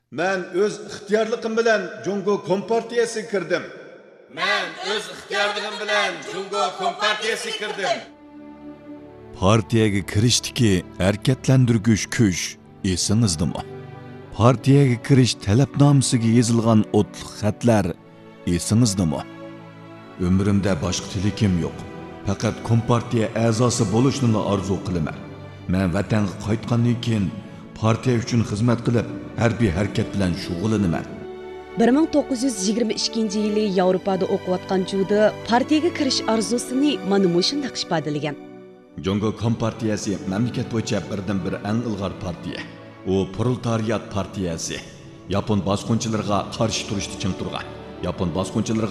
Men öz ixtiyorligim bilan Jungo Kompartiyasiga kirdim. Men öz ixtiyorligim bilan Jungo Kompartiyasiga kirdim. Partiyaga kirishdiki harakatlantirgich kuch esingizdami? Partiyaga kirish talabnomasiga yozilgan o'tliq xatlar esingizdami? Umrimda boshqa tilakim yo'q. Faqat Kompartiya a'zosi bo'lishni orzu qilaman. Men vatanga qaytgandan keyin partiya uchun xizmat qilib, harbiy harakat bilan shug'ullanaman. 1922 yili Yevropada o'qiyotgan chog'da partiyaga kirish orzusini mana shunday ifodalagan. Jungo Kompartiyasi mamlakat bo'yicha birdan-bir eng ilg'or partiya. U proletariat partiyasi. Yapon bosqinchilariga qarshi turishda ching turgan. Yapon bosqinchilari